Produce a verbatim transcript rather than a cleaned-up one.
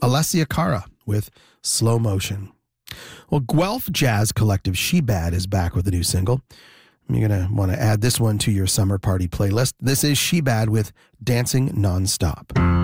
Alessia Cara with Slow Motion. Well, Guelph jazz collective She-Bad is back with a new single. You're going to want to add this one to your summer party playlist. This is She-Bad with Dancing Nonstop.